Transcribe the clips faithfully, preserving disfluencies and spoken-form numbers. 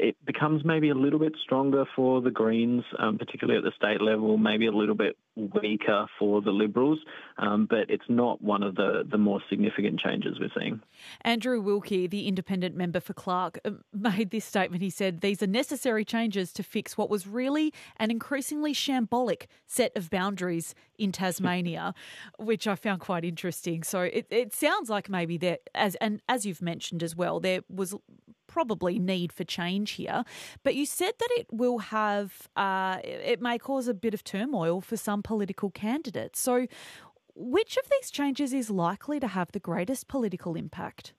it becomes maybe a little bit stronger for the Greens, um, particularly at the state level, maybe a little bit weaker for the Liberals, um, but it's not one of the, the more significant changes we're seeing. Andrew Wilkie, the independent member for Clark, made this statement. He said, these are necessary changes to fix what was really an increasingly shambolic set of boundaries in Tasmania, which I found quite interesting. So it, it sounds like maybe there, as and as you've mentioned as well, there was probably need for change here. But you said that it will have, uh, it may cause a bit of turmoil for some political candidates. So which of these changes is likely to have the greatest political impact?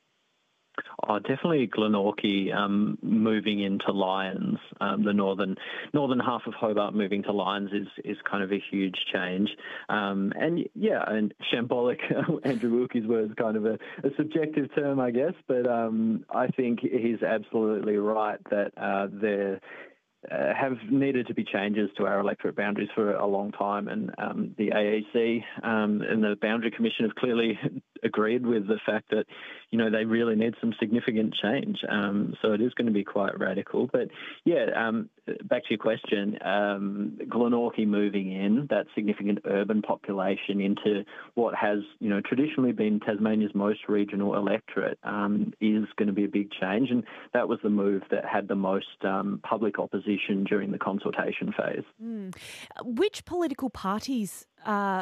Oh, definitely Glenorchy um, moving into Lyons. Um, the northern northern half of Hobart moving to Lyons is is kind of a huge change. Um, and yeah, and shambolic, Andrew Wilkie's word is kind of a, a subjective term, I guess. But um, I think he's absolutely right that uh, there Uh, have needed to be changes to our electorate boundaries for a long time, and um, the A E C um, and the Boundary Commission have clearly agreed with the fact that, you know, they really need some significant change. Um, so it is going to be quite radical. But yeah, um, back to your question, um, Glenorchy moving in, that significant urban population into what has, you know, traditionally been Tasmania's most regional electorate um, is going to be a big change, and that was the move that had the most um, public opposition during the consultation phase. Mm. Which political parties uh,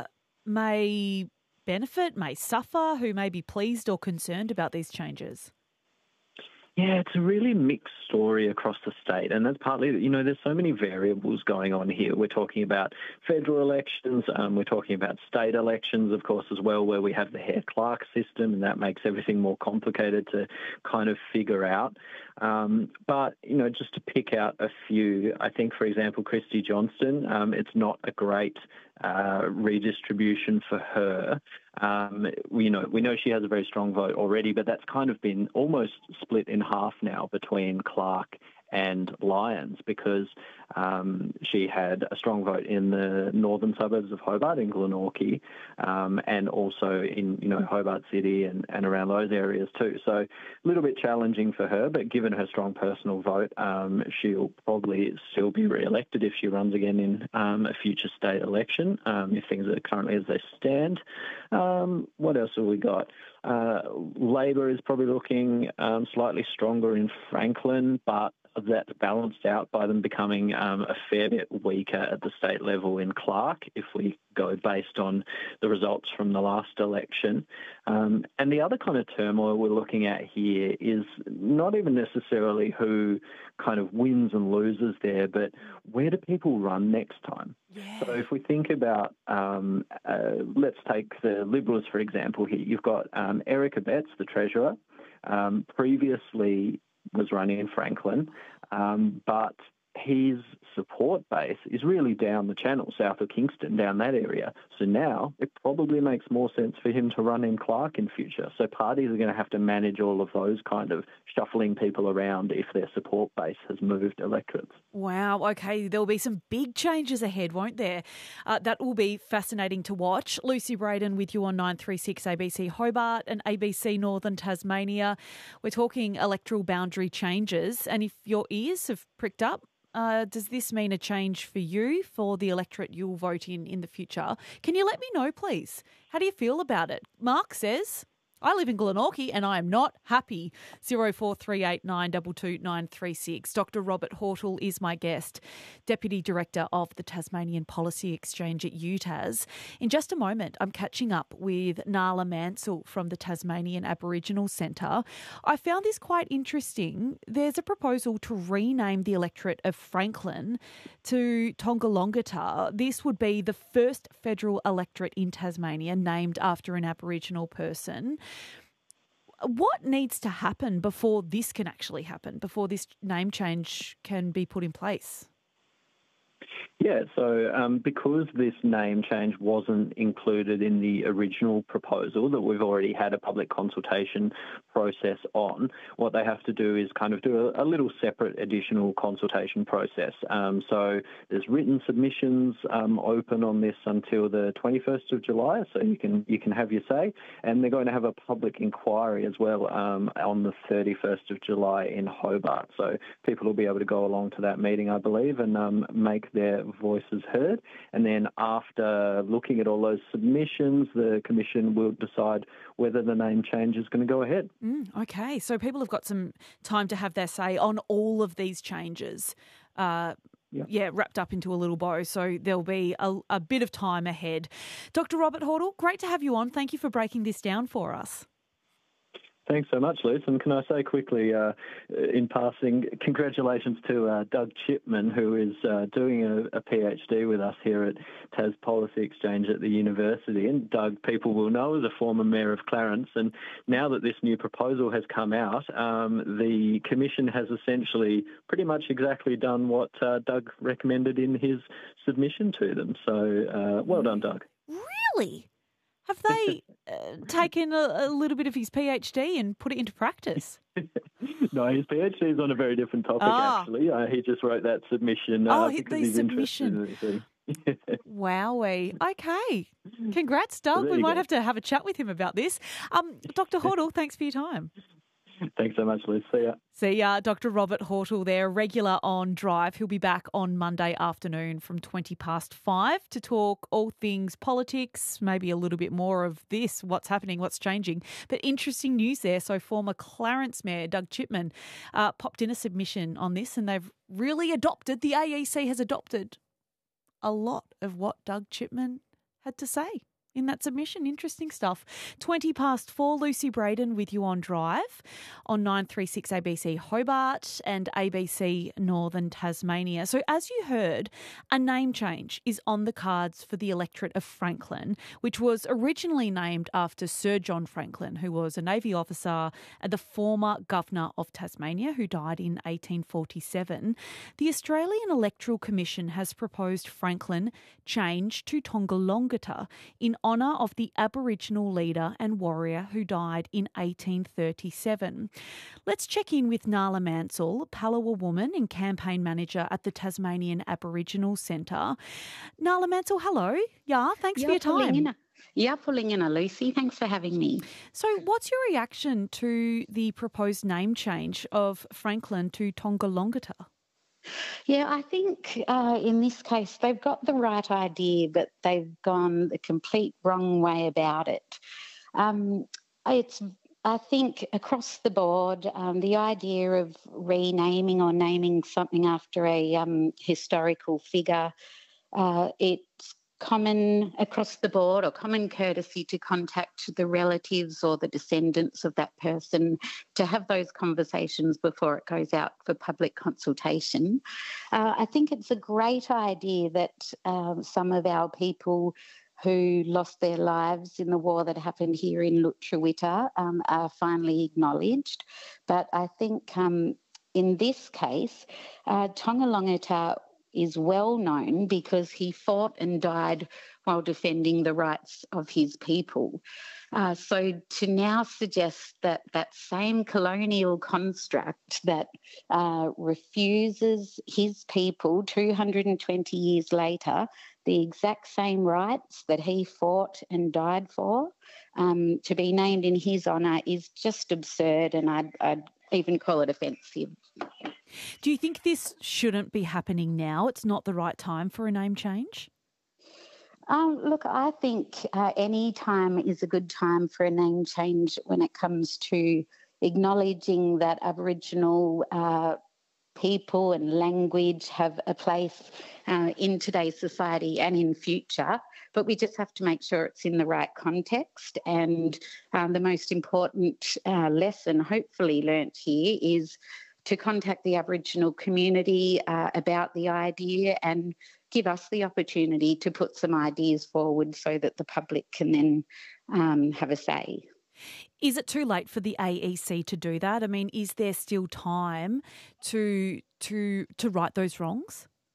may benefit, may suffer, who may be pleased or concerned about these changes? Yeah, it's a really mixed story across the state, and that's partly, you know, there's so many variables going on here. We're talking about federal elections, um, we're talking about state elections, of course, as well, where we have the Hare-Clark system, and that makes everything more complicated to kind of figure out. Um, but, you know, just to pick out a few, I think, for example, Christy Johnston, um, it's not a great uh, redistribution for her. Um, we, you know, we know she has a very strong vote already, but that's kind of been almost split in half now between Clark and Lyons, because um, she had a strong vote in the northern suburbs of Hobart, in Glenorchy, um, and also in, you know, Hobart City and, and around those areas too. So a little bit challenging for her, but given her strong personal vote, um, she'll probably still be re-elected if she runs again in um, a future state election, um, if things are currently as they stand. Um, what else have we got? Uh, Labor is probably looking um, slightly stronger in Franklin, but that's balanced out by them becoming um, a fair bit weaker at the state level in Clark, if we go based on the results from the last election. Um, and the other kind of turmoil we're looking at here is not even necessarily who kind of wins and loses there, but where do people run next time? Yeah. So if we think about, um, uh, let's take the Liberals, for example, here. You've got um, Eric Abetz, the Treasurer, um, previously was running in Franklin, um, but his support base is really down the channel, south of Kingston, down that area. So now it probably makes more sense for him to run in Clark in future. So parties are going to have to manage all of those kind of shuffling people around if their support base has moved electorates. Wow, okay, there'll be some big changes ahead, won't there? Uh, that will be fascinating to watch. Lucy Braden with you on nine three six A B C Hobart and A B C Northern Tasmania. We're talking electoral boundary changes, and if your ears have pricked up, Uh, does this mean a change for you, for the electorate you'll vote in in the future? Can you let me know, please? How do you feel about it? Mark says, I live in Glenorchy and I am not happy. zero four three eight nine two two nine three six. Doctor Robert Hortle is my guest, Deputy Director of the Tasmanian Policy Exchange at U T A S. In just a moment, I'm catching up with Nala Mansell from the Tasmanian Aboriginal Centre. I found this quite interesting. There's a proposal to rename the electorate of Franklin to Tongalongata. This would be the first federal electorate in Tasmania named after an Aboriginal person. What needs to happen before this can actually happen, before this name change can be put in place? Yeah, so um, because this name change wasn't included in the original proposal that we've already had a public consultation process on, what they have to do is kind of do a, a little separate additional consultation process. Um, so there's written submissions um, open on this until the twenty-first of July, so you can you can have your say, and they're going to have a public inquiry as well um, on the thirty-first of July in Hobart. So people will be able to go along to that meeting, I believe, and um, make their voices heard. And then after looking at all those submissions, the Commission will decide whether the name change is going to go ahead. Mm, okay, so people have got some time to have their say on all of these changes. Uh, yeah. yeah, wrapped up into a little bow. So there'll be a, a bit of time ahead. Doctor Robert Hordle, great to have you on. Thank you for breaking this down for us. Thanks so much, Liz. And can I say quickly, uh, in passing, congratulations to uh, Doug Chipman, who is uh, doing a, a PhD with us here at Tas Policy Exchange at the university. And Doug, people will know, is a former mayor of Clarence. And now that this new proposal has come out, um, the Commission has essentially pretty much exactly done what uh, Doug recommended in his submission to them. So uh, well done, Doug. Really? Have they uh, taken a, a little bit of his PhD and put it into practice? No, his PhD is on a very different topic, ah. actually. Uh, he just wrote that submission. Uh, oh, the he's submission. Wowee. Okay. Congrats, Doug. So we might go. have to have a chat with him about this. Um, Doctor Hordle, thanks for your time. Thanks so much, Liz. See ya. See ya. Doctor Robert Hordle there, regular on Drive. He'll be back on Monday afternoon from twenty past five to talk all things politics, maybe a little bit more of this, what's happening, what's changing. But interesting news there. So former Clarence Mayor Doug Chipman uh, popped in a submission on this, and they've really adopted, the A E C has adopted a lot of what Doug Chipman had to say in that submission. Interesting stuff. twenty past four, Lucy Braden with you on Drive on nine three six A B C Hobart and A B C Northern Tasmania. So as you heard, a name change is on the cards for the electorate of Franklin, which was originally named after Sir John Franklin, who was a Navy officer and the former Governor of Tasmania, who died in eighteen forty-seven. The Australian Electoral Commission has proposed Franklin change to Tongolongata in honour of the Aboriginal leader and warrior who died in eighteen thirty-seven. Let's check in with Nala Mansell, Palawa woman and campaign manager at the Tasmanian Aboriginal Centre. Nala Mansell, hello. Yeah, thanks You're for your time. In a, you're pulling in a Lucy. Thanks for having me. So what's your reaction to the proposed name change of Franklin to Tongolongata? Yeah, I think uh, in this case they've got the right idea, but they've gone the complete wrong way about it. Um, it's, I think, across the board, um, the idea of renaming or naming something after a um, historical figure, uh, it's common across the board or common courtesy to contact the relatives or the descendants of that person to have those conversations before it goes out for public consultation. Uh, I think it's a great idea that um, some of our people who lost their lives in the war that happened here in Lutruwita um, are finally acknowledged. But I think um, in this case, uh, Tongolongata is well known because he fought and died while defending the rights of his people. Uh, so to now suggest that that same colonial construct that uh, refuses his people two hundred twenty years later the exact same rights that he fought and died for um, to be named in his honour is just absurd, and I'd, I'd even call it offensive. Do you think this shouldn't be happening now? It's not the right time for a name change? Um, look, I think uh, any time is a good time for a name change when it comes to acknowledging that Aboriginal uh, people and language have a place uh, in today's society and in future, but we just have to make sure it's in the right context. And um, the most important uh, lesson hopefully learnt here is to contact the Aboriginal community uh, about the idea and give us the opportunity to put some ideas forward so that the public can then um, have a say. Is it too late for the A E C to do that? I mean, is there still time to to to right those wrongs?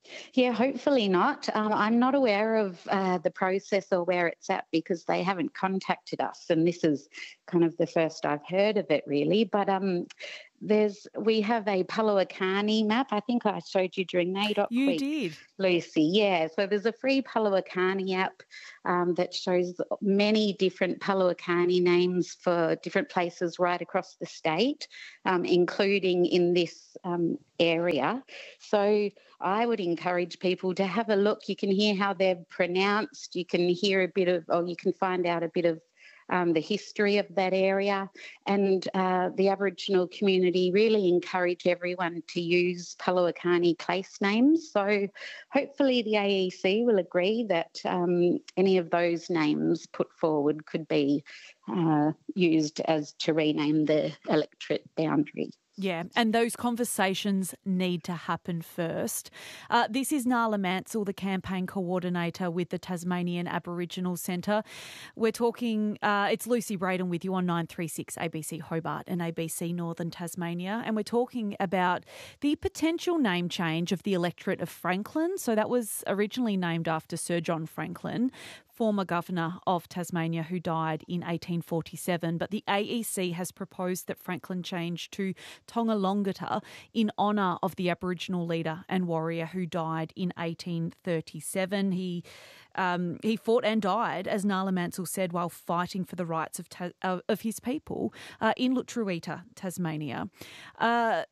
Yeah, hopefully not. Um, I'm not aware of uh, the process or where it's at because they haven't contacted us, and this is kind of the first I've heard of it, really. But um, there's we have a Palawakani map. I think I showed you during NAIDOC You week, did. Lucy. Yeah, so there's a free Palawakani app um, that shows many different Palawakani names for different places right across the state, um, including in this um, area. So I would encourage people to have a look. You can hear how they're pronounced. You can hear a bit of, or you can find out a bit of um, the history of that area. And uh, the Aboriginal community really encourage everyone to use Palawakani place names. So hopefully the A E C will agree that um, any of those names put forward could be uh, used as to rename the electorate boundary. Yeah, and those conversations need to happen first. Uh, this is Nala Mansell, the campaign coordinator with the Tasmanian Aboriginal Centre. We're talking, uh, it's Lucy Braden with you on nine three six A B C Hobart and A B C Northern Tasmania, and we're talking about the potential name change of the electorate of Franklin. So that was originally named after Sir John Franklin, former governor of Tasmania who died in eighteen forty-seven. But the A E C has proposed that Franklin change to Tongalongata in honour of the Aboriginal leader and warrior who died in eighteen thirty-seven. He um, he fought and died, as Nala Mansell said, while fighting for the rights of ta- of his people uh, in Lutruwita, Tasmania. Uh,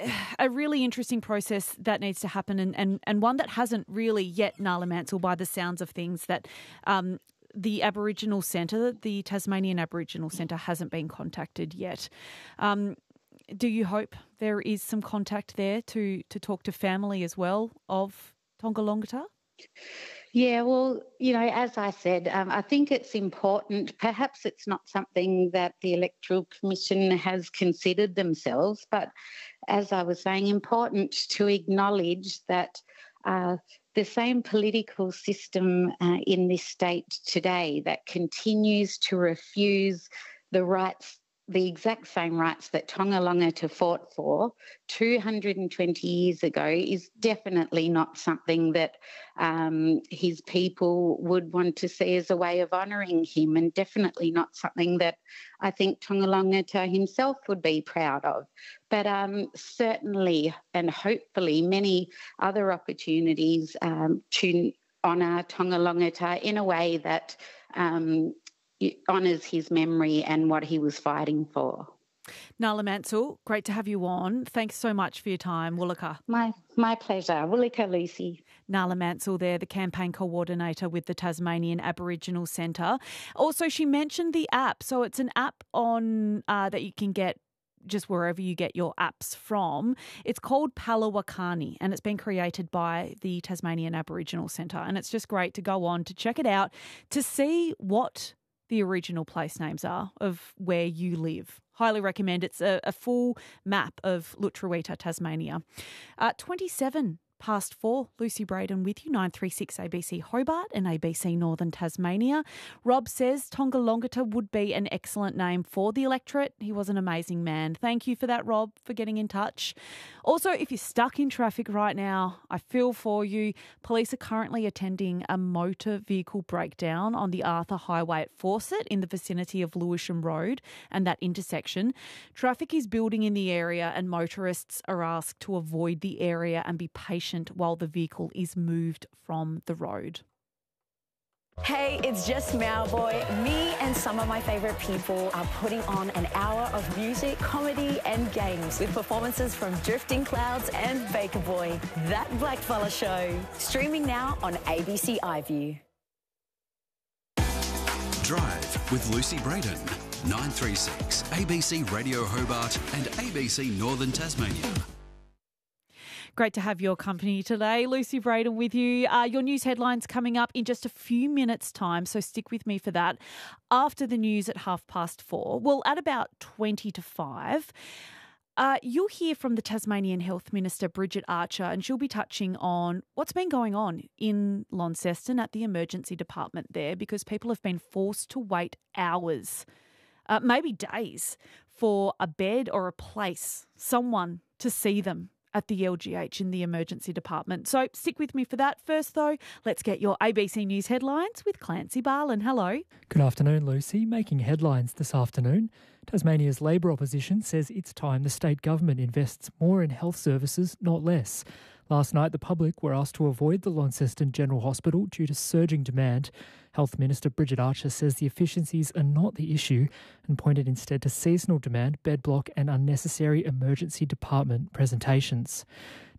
A really interesting process that needs to happen, and, and, and one that hasn't really yet, Nala Mansell, by the sounds of things, that um, the Aboriginal Centre, the Tasmanian Aboriginal Centre, hasn't been contacted yet. Um, do you hope there is some contact there to, to talk to family as well of Tongalongata? Yeah, well, you know, as I said, um, I think it's important. Perhaps it's not something that the Electoral Commission has considered themselves, but as I was saying, important to acknowledge that uh, the same political system uh, in this state today that continues to refuse the rights, the exact same rights that Tongalongata fought for two hundred twenty years ago, is definitely not something that um, his people would want to see as a way of honouring him, and definitely not something that I think Tongalongata himself would be proud of. But um, certainly and hopefully many other opportunities um, to honour Tongalongata in a way that um, it honours his memory and what he was fighting for. Nala Mansell, great to have you on. Thanks so much for your time, Woolaka. My my pleasure. Woolaka, Lucy. Nala Mansell there, the campaign coordinator with the Tasmanian Aboriginal Centre. Also, she mentioned the app. So it's an app on uh, that you can get just wherever you get your apps from. It's called Palawakani, and it's been created by the Tasmanian Aboriginal Centre. And it's just great to go on to check it out, to see what the original place names are of where you live. Highly recommend. It's a, a full map of Lutruwita, Tasmania. Uh, twenty-seven past four, Lucy Braden with you, nine three six A B C Hobart and A B C Northern Tasmania. Rob says Tongalongata would be an excellent name for the electorate. He was an amazing man. Thank you for that, Rob, for getting in touch. Also, if you're stuck in traffic right now, I feel for you. Police are currently attending a motor vehicle breakdown on the Arthur Highway at Fawcett in the vicinity of Lewisham Road and that intersection. Traffic is building in the area and motorists are asked to avoid the area and be patient while the vehicle is moved from the road. Hey, it's just Mowboy. Me and some of my favourite people are putting on an hour of music, comedy and games with performances from Drifting Clouds and Baker Boy. That Blackfella Show. Streaming now on A B C iView. Drive with Lucy Braden. nine three six A B C Radio Hobart and A B C Northern Tasmania. Great to have your company today. Lucy Braden with you. Uh, your news headlines coming up in just a few minutes' time, so stick with me for that. After the news at half past four, well, at about twenty to five, uh, you'll hear from the Tasmanian Health Minister, Bridget Archer, and she'll be touching on what's been going on in Launceston at the emergency department there, because people have been forced to wait hours, uh, maybe days, for a bed or a place, someone to see them at the L G H in the emergency department. So stick with me for that. First, though, let's get your A B C News headlines with Clancy Barlin. Hello. Good afternoon, Lucy. Making headlines this afternoon, Tasmania's Labor opposition says it's time the state government invests more in health services, not less. Last night, the public were asked to avoid the Launceston General Hospital due to surging demand. Health Minister Bridget Archer says the efficiencies are not the issue and pointed instead to seasonal demand, bed block and unnecessary emergency department presentations.